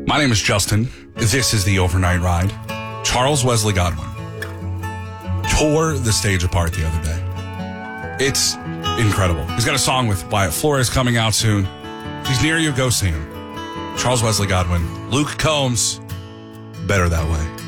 My name is Justin. This is the Overnight Ride. Charles Wesley Godwin tore the stage apart the other day. It's incredible. He's got a song with Wyatt Flores coming out soon. If he's near you, go see him. Charles Wesley Godwin, Luke Combs, Better That Way.